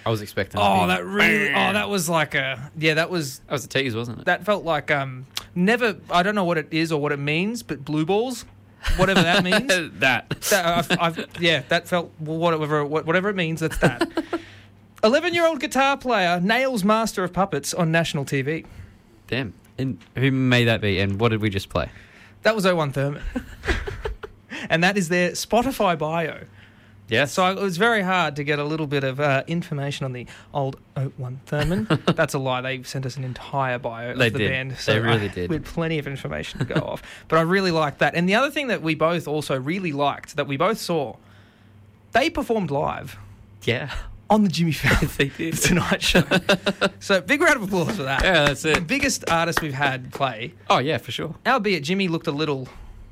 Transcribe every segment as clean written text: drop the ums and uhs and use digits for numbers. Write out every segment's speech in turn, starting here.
I was expecting. That was like that was a tease, wasn't it? That felt like never. I don't know what it is or what it means, but blue balls, whatever that means. That felt whatever it means. That's that. 11-year-old guitar player nails Master of Puppets on national TV. Damn. And who may that be? And what did we just play? That was 01 Thurman. And that is their Spotify bio. Yes. So it was very hard to get a little bit of information on the old 01 Thurman. That's a lie. They sent us an entire bio of the band. So they really did. We had plenty of information to go off. But I really liked that. And the other thing that we both also really liked, that we both saw, they performed live. Yeah. On the Jimmy Fallon they did. Tonight Show. So big round of applause for that. Yeah, that's it. The biggest artist we've had play. Oh, yeah, for sure. Albeit Jimmy looked a little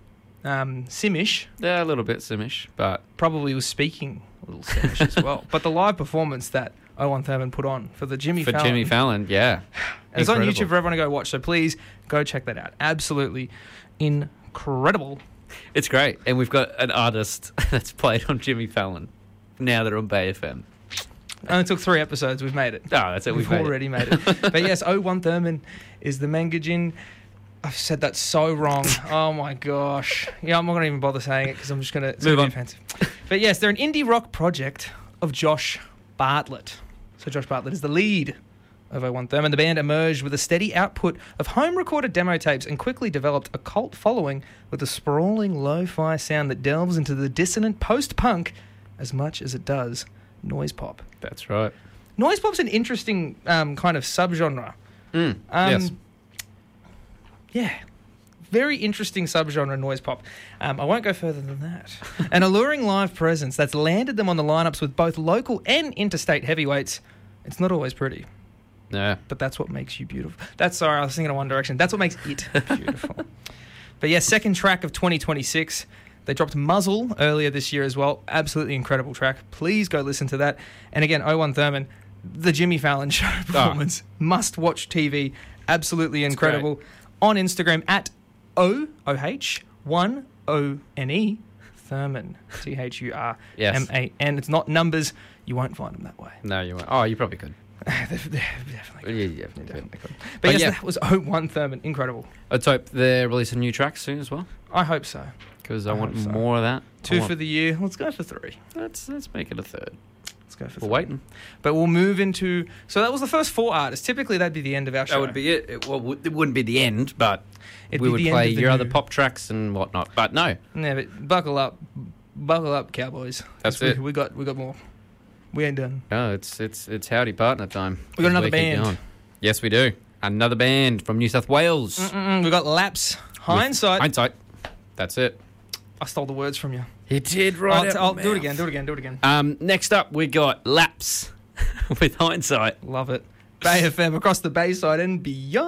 Simish. Yeah, a little bit Simish, but... Probably was speaking a little Simish as well. But the live performance that 01 Thurman put on for the Jimmy Fallon. For Jimmy Fallon, yeah. And it's on YouTube for everyone to go watch, so please go check that out. Absolutely incredible. It's great. And we've got an artist that's played on Jimmy Fallon. Now they're on Bay FM. Only took 3 episodes. We've made it. Oh, that's it. We've already made it. But yes, 01 Thurman is the Mangajin. I've said that so wrong. Oh my gosh. Yeah, I'm not going to even bother saying it because I'm just going to... Move on. Offensive. But yes, they're an indie rock project of Josh Bartlett. So Josh Bartlett is the lead of 01 Thurman. The band emerged with a steady output of home-recorded demo tapes and quickly developed a cult following with a sprawling lo-fi sound that delves into the dissonant post-punk as much as it does noise pop. That's right. Noise pop's an interesting kind of subgenre. Yes. Yeah. Very interesting subgenre, noise pop. I won't go further than that. An alluring live presence that's landed them on the lineups with both local and interstate heavyweights. It's not always pretty. Yeah. But that's what makes you beautiful. Sorry, I was thinking of One Direction. That's what makes it beautiful. But yeah, second track of 2026. They dropped Muzzle earlier this year as well. Absolutely incredible track. Please go listen to that. And again, 01 Thurman, the Jimmy Fallon Show performance. Must watch TV. Absolutely incredible. On Instagram at OOH1ONE Thurman. THURMAN. Yes. It's not numbers. You won't find them that way. No, you won't. Oh, you probably could. Definitely could. But yes, yeah. that was 01 Thurman. Incredible. Let's hope they're releasing new tracks soon as well. I hope so. Because I want more of that. 2 for the year. Let's go for 3. Let's make it a third. Let's go for 3. We're waiting. But we'll move into... So that was the first 4 artists. Typically, that'd be the end of our show. That would be it. It wouldn't be the end, but It'd we be would the play end of the your new- other pop tracks and whatnot. But no. Yeah, but buckle up. Buckle up, Cowboys. That's it. We got more. We ain't done. No, it's howdy partner time. We got another Keep band. going. Yes, we do. Another band from New South Wales. We got Laps. Hindsight. That's it. I stole the words from you. You did right. I'll do it again. Next up, we got Laps with Hindsight. Love it. Bay FM across the Bayside and beyond.